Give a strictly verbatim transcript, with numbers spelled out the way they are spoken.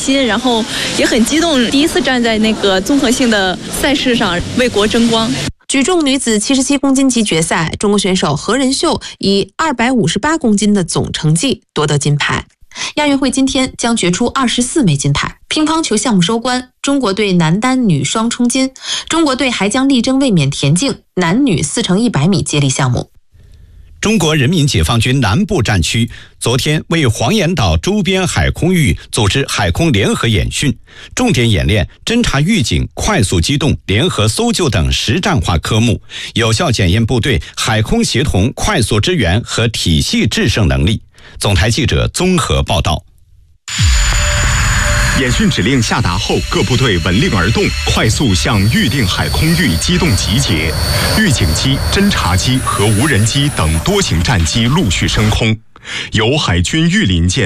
心，然后也很激动，第一次站在那个综合性的赛事上为国争光。 举重女子七十七公斤级决赛，中国选手何仁秀以二百五十八公斤的总成绩夺得金牌。亚运会今天将决出二十四枚金牌。乒乓球项目收官，中国队男单女双冲金，中国队还将力争卫冕田径男女四乘一百米接力项目。 中国人民解放军南部战区昨天为黄岩岛周边海空域组织海空联合演训，重点演练侦察预警、快速机动、联合搜救等实战化科目，有效检验部队海空协同、快速支援和体系制胜能力。总台记者综合报道。 演训指令下达后，各部队闻令而动，快速向预定海空域机动集结。预警机、侦察机和无人机等多型战机陆续升空，由海军御林舰